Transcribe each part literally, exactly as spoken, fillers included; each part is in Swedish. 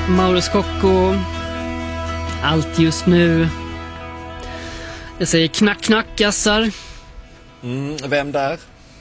Mauro Scocco. Allt just nu. Jag säger knack knack gassar. Mm, vem där?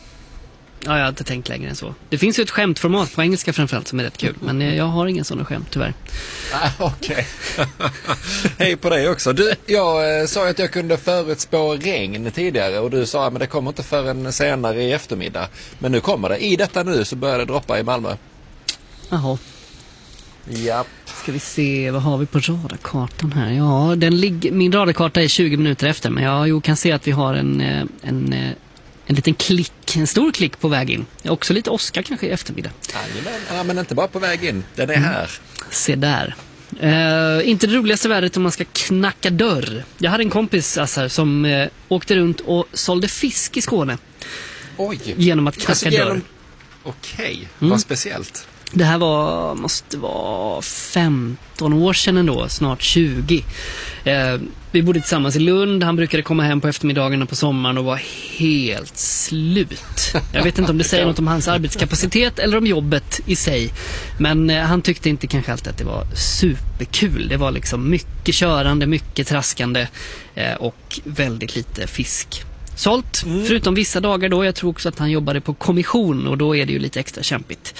Ja, jag har inte tänkt längre än så. Det finns ju ett skämtformat på engelska framförallt som är rätt kul. Men jag har ingen sån skämt tyvärr. Ah, okej. Okay. Hej på dig också. Du, jag eh, sa att jag kunde förutspå regn tidigare. Och du sa att det kommer inte förrän senare i eftermiddag. Men nu kommer det. I detta nu så börjar det droppa i Malmö. Jaha. Japp. Ska vi se, vad har vi på radarkartan här? Ja, den ligger, min radarkarta är tjugo minuter efter. Men jag jo, kan se att vi har en... en En liten klick, en stor klick på väg in. Också lite åska kanske i eftermiddag. Ja, men inte bara på väg in. Den är mm. här. Se där. Uh, inte det roligaste värdet om man ska knacka dörr. Jag hade en kompis Assar, som uh, åkte runt och sålde fisk i Skåne. Oj. Genom att knacka alltså, genom... dörr. Okej, okay. mm. Vad speciellt. Det här var, måste vara femton år sedan ändå, snart tjugo. Eh, vi bodde tillsammans i Lund. Han brukade komma hem på eftermiddagarna på sommaren och var helt slut. Jag vet inte om det säger något om hans arbetskapacitet eller om jobbet i sig. Men eh, han tyckte inte kanske alltid att det var superkul. Det var liksom mycket körande, mycket traskande eh, och väldigt lite fisk. Sålt, mm. förutom vissa dagar då. Jag tror också att han jobbade på kommission och då är det ju lite extra kämpigt.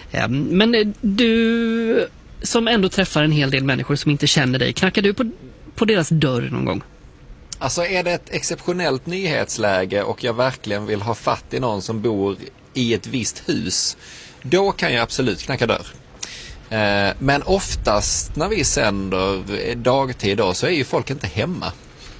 Men du som ändå träffar en hel del människor som inte känner dig, knackar du på, på deras dörr någon gång? Alltså är det ett exceptionellt nyhetsläge och jag verkligen vill ha fatt i någon som bor i ett visst hus, då kan jag absolut knacka dörr. Men oftast när vi sänder dagtid då så är ju folk inte hemma.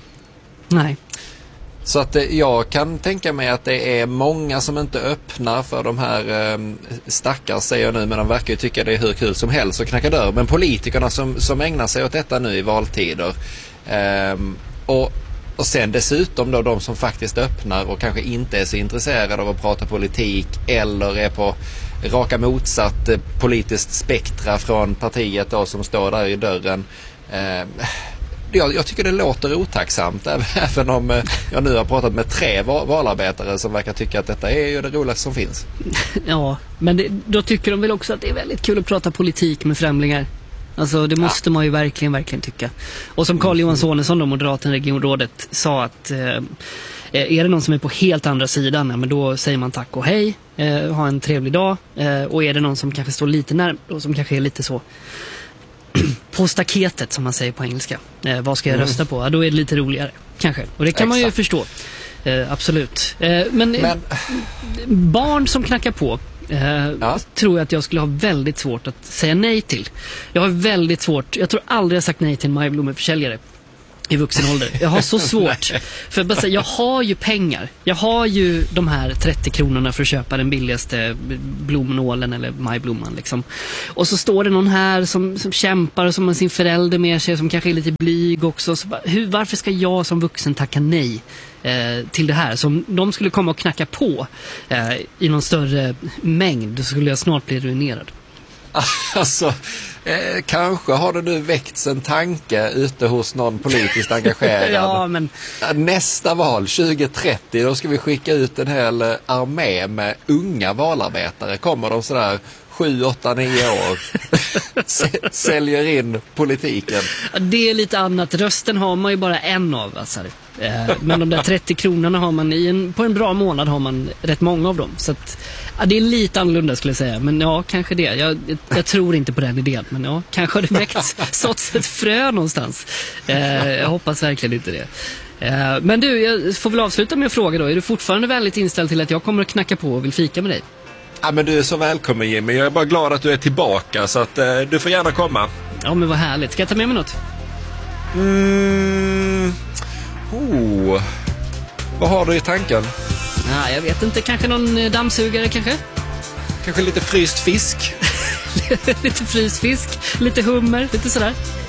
Nej. Så att jag kan tänka mig att det är många som inte öppnar för de här eh, stackars, säger jag nu, men de verkar ju tycka det är hur kul som helst att knacka dörr. Men politikerna som, som ägnar sig åt detta nu i valtider eh, och, och sen dessutom då de som faktiskt öppnar och kanske inte är så intresserade av att prata politik eller är på raka motsatt eh, politiskt spektra från partiet då som står där i dörren. Eh, Jag, jag tycker det låter otacksamt, även om jag nu har pratat med tre valarbetare som verkar tycka att detta är ju det roligaste som finns. Ja, men det, då tycker de väl också att det är väldigt kul att prata politik med främlingar. Alltså det måste ja. man ju verkligen, verkligen tycka. Och som Carl Johan Sonesson, då, moderaten regionrådet, sa att eh, är det någon som är på helt andra sidan, ja, men då säger man tack och hej, eh, ha en trevlig dag. Eh, och är det någon som kanske står lite närmare, då, som kanske är lite så på staketet som man säger på engelska. Eh, vad ska jag rösta på? Ja, då är det lite roligare, kanske. Och det kan Exakt. man ju förstå. Eh, absolut. Eh, men, men barn som knackar på eh, ja. tror jag att jag skulle ha väldigt svårt att säga nej till. Jag har väldigt svårt, jag tror aldrig jag sagt nej till en majblommeförsäljare i vuxen ålder. Jag har så svårt. För bara säga, jag har ju pengar. Jag har ju de här trettio kronorna för att köpa den billigaste blomnålen eller majblomman liksom. Och så står det någon här som, som kämpar och som har sin förälder med sig, som kanske är lite blyg också. Så bara, hur, varför ska jag som vuxen tacka nej eh, till det här? Så om de skulle komma och knacka på eh, i någon större mängd, så skulle jag snart bli ruinerad. Alltså, eh, kanske har det nu väckts en tanke ute hos någon politiskt engagerad. ja, men... Nästa val, tjugo trettio, då ska vi skicka ut en hel armé med unga valarbetare. Kommer de sådär sju, åtta, nio år säljer in politiken. Det är lite annat. Rösten har man ju bara en av, alltså. Men de där trettio kronorna har man i en, på en bra månad har man rätt många av dem. Så att, ja, det är lite annorlunda skulle jag säga. Men ja, kanske det. Jag, jag tror inte på den idén. Men ja, kanske har det väckts såts ett frö någonstans. Eh, jag hoppas verkligen inte det. Eh, men du, jag får väl avsluta med att fråga då. Är du fortfarande väldigt inställd till att jag kommer att knacka på och vill fika med dig? Ja, men du är så välkommen, Jimmy. Jag är bara glad att du är tillbaka. Så att eh, du får gärna komma. Ja, men vad härligt. Ska jag ta med mig något? Mm... Oh. Vad har du i tanken? Ja, jag vet inte, kanske någon dammsugare kanske? Kanske lite fryst fisk. Lite fryst fisk, lite hummer, lite sådär.